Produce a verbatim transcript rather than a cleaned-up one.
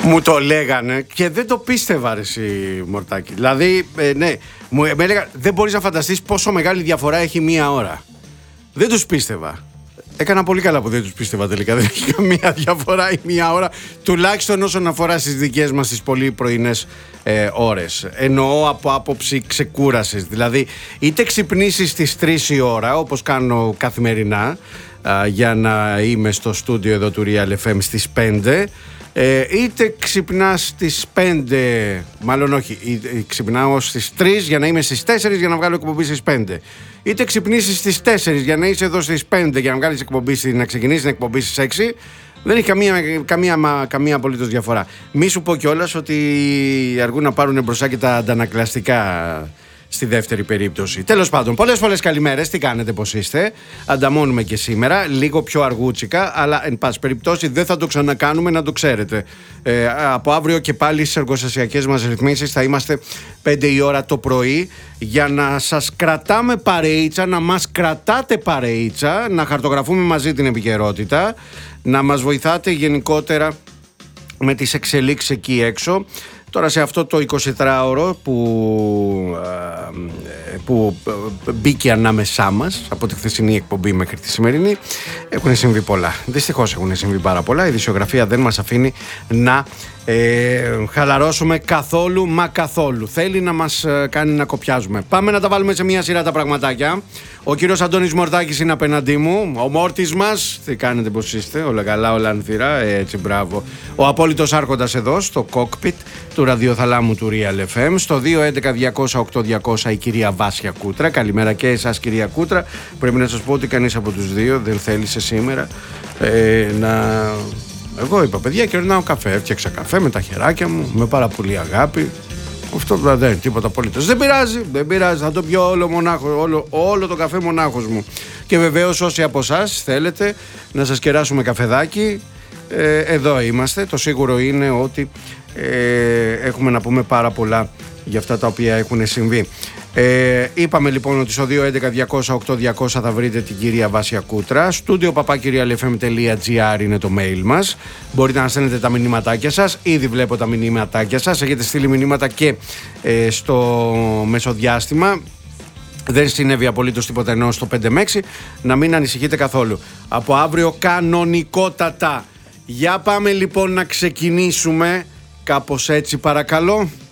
Μου το λέγανε και δεν το πίστευα, ρε εσύ, Μορτάκη. Δηλαδή, ε, ναι, μου με έλεγαν, δεν μπορείς να φανταστείς πόσο μεγάλη διαφορά έχει μία ώρα. Δεν τους πίστευα. Έκανα πολύ καλά που δεν τους πίστευα τελικά. Δεν έχει καμία διαφορά η μία ώρα, τουλάχιστον όσον αφορά στις δικές μας τις πολύ πρωινές ε, ώρες. Εννοώ από άποψη ξεκούρασης. Δηλαδή, είτε ξυπνήσεις στις τρεις η ώρα, όπως κάνω καθημερινά, α, για να είμαι στο στούντιο εδώ του Real εφ εμ στις πέντε, ε, είτε ξυπνάς στις πέντε, μάλλον όχι, ξυπνάω στις τρεις για να είμαι στις τέσσερις για να βγάλω εκπομπή στις πέντε. Είτε ξυπνήσεις στις τέσσερις για να είσαι εδώ στις πέντε για να βγάλεις εκπομπή, να ξεκινήσεις την εκπομπή στις έξι. Δεν έχει καμία, καμία, καμία απολύτως διαφορά. Μη σου πω κιόλας ότι αργούν να πάρουν μπροστά και τα αντανακλαστικά στη δεύτερη περίπτωση. Τέλος πάντων, πολλές πολλές καλημέρες. Τι κάνετε, πώς είστε? Ανταμώνουμε και σήμερα, λίγο πιο αργούτσικα, αλλά εν πάση περιπτώσει δεν θα το ξανακάνουμε, να το ξέρετε. Ε, από αύριο και πάλι στις εργοστασιακές μας ρυθμίσεις θα είμαστε πέντε η ώρα το πρωί για να σας κρατάμε παρεΐτσα, να μας κρατάτε παρεΐτσα, να χαρτογραφούμε μαζί την επικαιρότητα, να μας βοηθάτε γενικότερα με τις εξελίξεις εκεί έξω. Τώρα σε αυτό το εικοσιτετράωρο που, που μπήκε ανάμεσά μας από τη χθεσινή εκπομπή μέχρι τη σημερινή, έχουν συμβεί πολλά. Δυστυχώς έχουν συμβεί πάρα πολλά. Η ειδησιογραφία δεν μας αφήνει να ε, χαλαρώσουμε καθόλου μα καθόλου. Θέλει να μας κάνει να κοπιάζουμε. Πάμε να τα βάλουμε σε μια σειρά τα πραγματάκια. Ο κύριος Αντώνης Μορτάκης είναι απέναντί μου. Ο Μόρτης μας. Τι κάνετε, πώς είστε? Όλα καλά, όλα ανθυρά. Έτσι, μπράβο. Ο απόλυτος άρχοντας εδώ στο κόκπιτ του ραδιοθαλάμου του Real εφ εμ. Στο δύο έντεκα διακόσια οκτώ διακόσια η κυρία Βάσια Κούτρα. Καλημέρα και εσάς, κυρία Κούτρα. Πρέπει να σας πω ότι κανείς από τους δύο δεν θέλησε σήμερα ε, να... Εγώ είπα, παιδιά, κερνάω καφέ. Έφτιαξα καφέ με τα χεράκια μου, με πάρα πολύ αγάπη. Αυτό δεν είναι τίποτα απολύτως. Δεν πειράζει, δεν πειράζει. Θα το πιω όλο, μονάχο, όλο, όλο το καφέ μονάχος μου. Και βεβαίως όσοι από εσάς θέλετε να σας κεράσουμε καφεδάκι, ε, εδώ είμαστε. Το σίγουρο είναι ότι ε, έχουμε να πούμε πάρα πολλά για αυτά τα οποία έχουν συμβεί. Ε, είπαμε λοιπόν ότι στο δύο έντεκα διακόσια οκτώ διακόσια θα βρείτε την κυρία Βάσια Κούτρα. Studio παπάκι real f m dot g r είναι το mail μας. Μπορείτε να στέλνετε τα μηνύματάκια σας. Ήδη βλέπω τα μηνύματάκια σας. Έχετε στείλει μηνύματα και ε, στο μεσοδιάστημα. Δεν συνέβη απολύτως τίποτα ενώ στο πέντε με έξι. Να μην ανησυχείτε καθόλου. Από αύριο κανονικότατα. Για πάμε λοιπόν να ξεκινήσουμε κάπως έτσι, παρακαλώ.